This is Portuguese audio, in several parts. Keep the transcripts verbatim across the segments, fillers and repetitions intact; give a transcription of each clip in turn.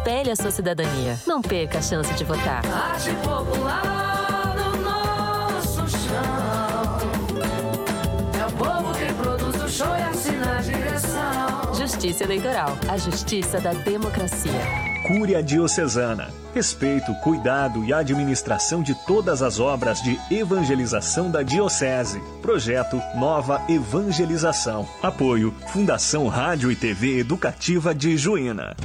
espelhe a sua cidadania. Não perca a chance de votar. Arte popular no nosso chão. É o povo que produz o show e assina a direção. Justiça Eleitoral, a justiça da democracia. Cúria Diocesana. Respeito, cuidado e administração de todas as obras de evangelização da Diocese. Projeto Nova Evangelização. Apoio Fundação Rádio e T V Educativa de Juína.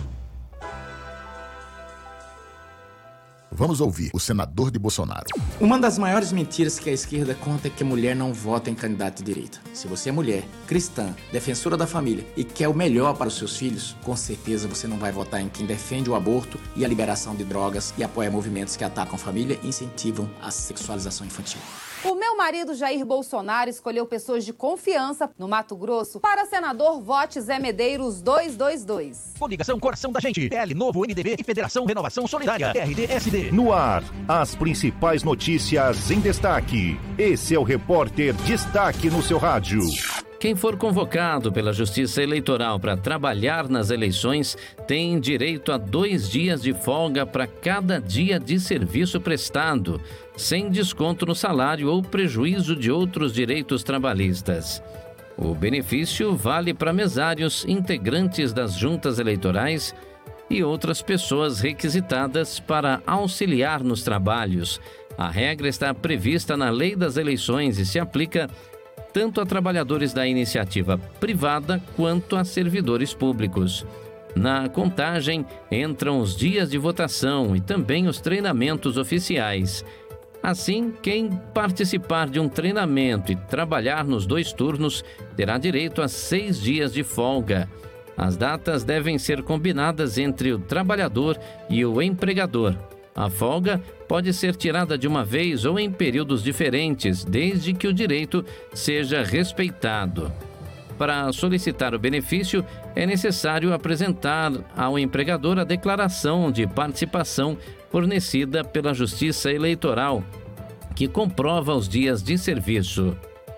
Vamos ouvir o senador de Bolsonaro. Uma das maiores mentiras que a esquerda conta é que a mulher não vota em candidato de direita. Se você é mulher, cristã, defensora da família e quer o melhor para os seus filhos, com certeza você não vai votar em quem defende o aborto e a liberação de drogas e apoia movimentos que atacam a família e incentivam a sexualização infantil. O meu marido Jair Bolsonaro escolheu pessoas de confiança no Mato Grosso para senador Vote Zé Medeiros dois dois dois. Coligação Coração da Gente, P L Novo, M D B e Federação Renovação Solidária, R D S D. No ar, as principais notícias em destaque. Esse é o Repórter Destaque no seu rádio. Quem for convocado pela Justiça Eleitoral para trabalhar nas eleições tem direito a dois dias de folga para cada dia de serviço prestado, sem desconto no salário ou prejuízo de outros direitos trabalhistas. O benefício vale para mesários, integrantes das juntas eleitorais e outras pessoas requisitadas para auxiliar nos trabalhos. A regra está prevista na Lei das Eleições e se aplica tanto a trabalhadores da iniciativa privada quanto a servidores públicos. Na contagem entram os dias de votação e também os treinamentos oficiais. Assim, quem participar de um treinamento e trabalhar nos dois turnos terá direito a seis dias de folga. As datas devem ser combinadas entre o trabalhador e o empregador. A folga pode ser tirada de uma vez ou em períodos diferentes, desde que o direito seja respeitado. Para solicitar o benefício, é necessário apresentar ao empregador a declaração de participação fornecida pela Justiça Eleitoral, que comprova os dias de serviço.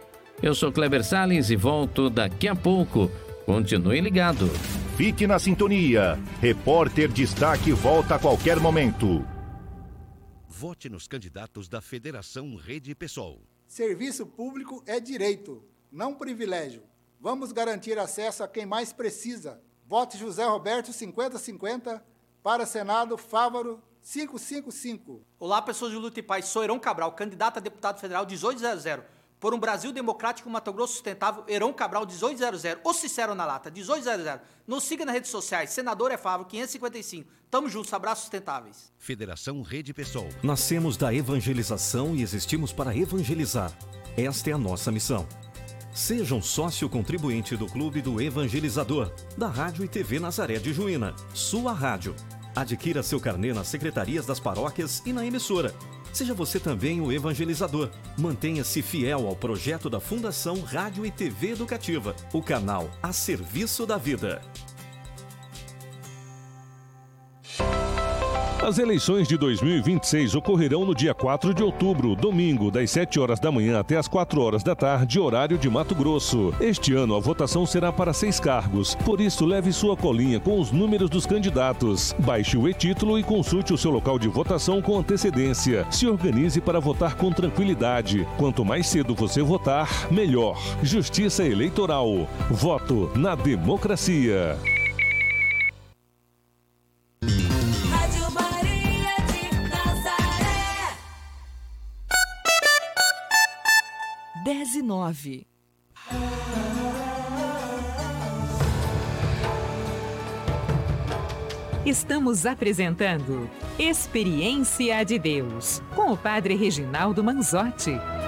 Eu sou Kleber Salles e volto daqui a pouco. Continue ligado. Fique na sintonia. Repórter Destaque volta a qualquer momento. Vote nos candidatos da Federação Rede PSOL. Serviço público é direito, não privilégio. Vamos garantir acesso a quem mais precisa. Vote José Roberto cinquenta cinquenta para Senado Fávaro quinhentos e cinquenta e cinco. Olá, pessoas de luta e paz. Sou Heron Cabral, candidato a deputado federal dezoito zero zero. Por um Brasil democrático, Mato Grosso sustentável, Heron Cabral dezoito zero zero. Ou Cicero na lata, dezoito zero zero. Nos siga nas redes sociais, Senador é Fávaro quinhentos e cinquenta e cinco. Tamo juntos, abraços sustentáveis. Federação Rede PSOL. Nascemos da evangelização e existimos para evangelizar. Esta é a nossa missão. Seja um sócio contribuinte do Clube do Evangelizador, da Rádio e T V Nazaré de Juína, sua rádio. Adquira seu carnê nas secretarias das paróquias e na emissora. Seja você também o evangelizador. Mantenha-se fiel ao projeto da Fundação Rádio e T V Educativa, o canal a serviço da vida. As eleições de dois mil e vinte e seis ocorrerão no dia quatro de outubro, domingo, das sete horas da manhã até as quatro horas da tarde, horário de Mato Grosso. Este ano a votação será para seis cargos, por isso leve sua colinha com os números dos candidatos. Baixe o e-título e consulte o seu local de votação com antecedência. Se organize para votar com tranquilidade. Quanto mais cedo você votar, melhor. Justiça Eleitoral. Voto na democracia. dez e nove. Estamos apresentando Experiência de Deus, com o Padre Reginaldo Manzotti.